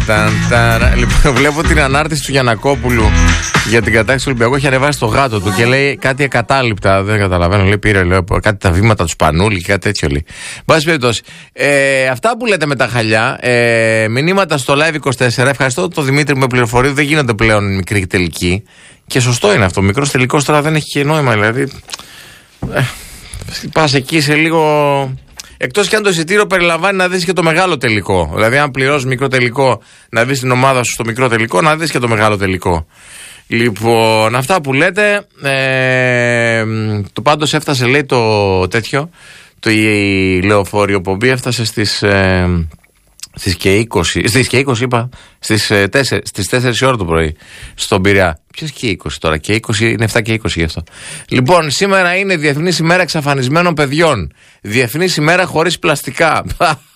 Λοιπόν, βλέπω την ανάρτηση του Γιαννακόπουλου για την κατάξυση του Ολυμπιακού. Έχει ανεβάσει το γάτο του και λέει κάτι ακατάληπτα. Δεν καταλαβαίνω. Λέει πήρε κάτι τα βήματα του Σπανούλη και κάτι τέτοιο λέει. Μπας περιπτώσει. Αυτά που λέτε με τα χαλιά. Μηνύματα στο Live24. Ευχαριστώ τον Δημήτρη που με πληροφορεί. Δεν γίνονται πλέον μικρή τελική. Και σωστό είναι αυτό. Μικρός τελικός τώρα δεν έχει και νόημα. Δηλαδή. Πας εκεί σε λίγο. Εκτός και αν το εισιτήριο περιλαμβάνει να δεις και το μεγάλο τελικό. Δηλαδή, αν πληρώσεις μικρό τελικό, να δεις την ομάδα σου στο μικρό τελικό, να δεις και το μεγάλο τελικό. Λοιπόν, αυτά που λέτε. Το πάντως έφτασε, λέει, το τέτοιο. Η λεωφορείο πομπή έφτασε στις και 20. Στις και 20 είπα. Στις 4 ώρα το πρωί. Στον Πειραιά. Ποιος και 20 τώρα? Και 20 είναι 7 και 20 γι' αυτό. Λοιπόν, σήμερα είναι Διεθνής ημέρα εξαφανισμένων παιδιών. Διεθνής ημέρα χωρίς πλαστικά.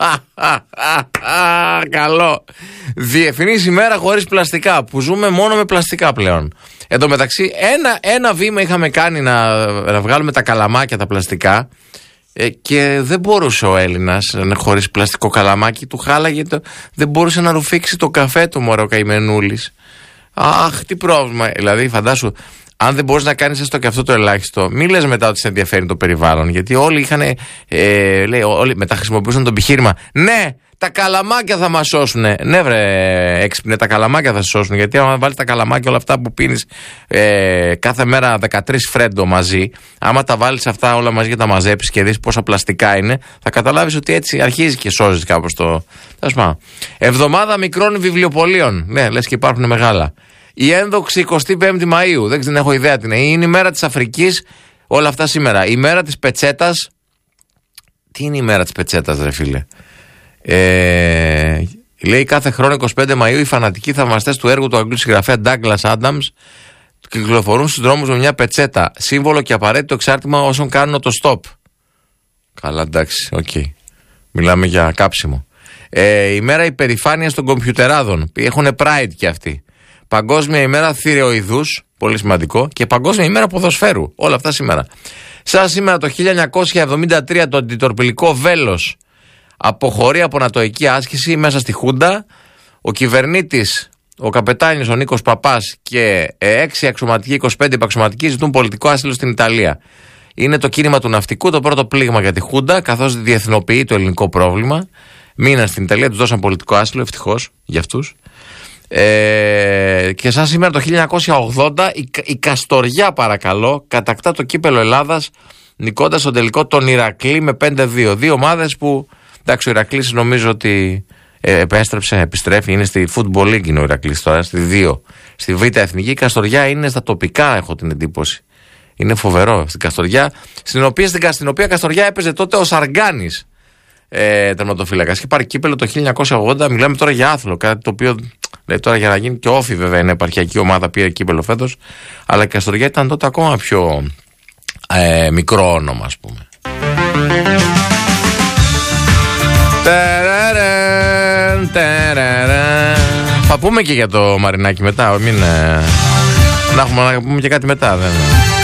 Καλό. Διεθνής ημέρα χωρίς πλαστικά. Που ζούμε μόνο με πλαστικά πλέον. Εν τω μεταξύ, ένα βήμα είχαμε κάνει να βγάλουμε τα καλαμάκια τα πλαστικά. Και δεν μπορούσε ο Έλληνας χωρίς πλαστικό καλαμάκι, του χάλαγε, δεν μπορούσε να ρουφήξει το καφέ του, μωρέ, ο καημενούλης. Αχ, τι πρόβλημα. Δηλαδή, φαντάσου, αν δεν μπορείς να κάνεις έστω και αυτό το ελάχιστο, μη λες μετά ότι σε ενδιαφέρει το περιβάλλον. Γιατί όλοι είχαν, όλοι μετά χρησιμοποιούσαν το επιχείρημα. Ναι, τα καλαμάκια θα μας σώσουν. Ναι, βρε, έξυπνε, τα καλαμάκια θα σε σώσουν. Γιατί άμα βάλεις τα καλαμάκια όλα αυτά που πίνεις κάθε μέρα 13 φρέντο μαζί, άμα τα βάλεις αυτά όλα μαζί και τα μαζέψεις και δεις πόσα πλαστικά είναι, θα καταλάβεις ότι έτσι αρχίζει και σώζεις κάπως το. Εβδομάδα μικρών βιβλιοπωλείων. Ναι, λες και υπάρχουν μεγάλα. Η ένδοξη 25η Μαΐου, δεν έχω ιδέα τι είναι. Είναι η μέρα της Αφρικής, όλα αυτά σήμερα. Η μέρα της πετσέτας. Τι είναι η μέρα της πετσέτας, ρε φίλε? Λέει κάθε χρόνο 25 Μαΐου οι φανατικοί θαυμαστές του έργου του Αγγλού συγγραφέα Douglas Adams κυκλοφορούν στους δρόμους με μια πετσέτα, σύμβολο και απαραίτητο εξάρτημα όσων κάνουν το stop. Καλά, εντάξει, οκ. Μιλάμε για κάψιμο. Η μέρα υπερηφάνειας των κομπιουτεράδων. Έχουν Pride και αυτοί. Παγκόσμια ημέρα θηρεοειδούς, πολύ σημαντικό, και Παγκόσμια ημέρα ποδοσφαίρου. Όλα αυτά σήμερα. Σαν σήμερα το 1973 το αντιτορπιλικό Βέλος αποχωρεί από νατοϊκή άσκηση μέσα στη Χούντα. Ο κυβερνήτης, ο καπετάνιος ο Νίκος Παπάς και 6 αξιωματικοί, 25 υπαξιωματικοί ζητούν πολιτικό άσυλο στην Ιταλία. Είναι το κίνημα του ναυτικού, το πρώτο πλήγμα για τη Χούντα, καθώς διεθνοποιεί το ελληνικό πρόβλημα. Μείναν στην Ιταλία, τους δώσαν πολιτικό άσυλο, ευτυχώς για αυτούς. Και σαν σήμερα το 1980 η Καστοριά, παρακαλώ, κατακτά το κύπελο Ελλάδας, νικώντας στον τελικό τον Ηρακλή με 5-2. Δύο ομάδες που, εντάξει, ο Ηρακλής νομίζω ότι επιστρέφει, είναι στη Football League είναι ο Ηρακλής τώρα, στη 2. Στη Β' Εθνική. Η Καστοριά είναι στα τοπικά, έχω την εντύπωση. Είναι φοβερό στην Καστοριά, στην οποία Καστοριά έπαιζε τότε ο Σαργκάνης τερματοφύλακας. Είχε πάρει κύπελο το 1980, μιλάμε τώρα για άθλο, κάτι το οποίο λέει τώρα για να γίνει και όφι βέβαια είναι επαρχιακή ομάδα, πήρε κύπελο φέτος, αλλά η Καστοριά ήταν τότε ακόμα πιο μικρό όνομα, ας πούμε. Θα πούμε και για το Μαρινάκι μετά, να πούμε και κάτι μετά, δεν είναι.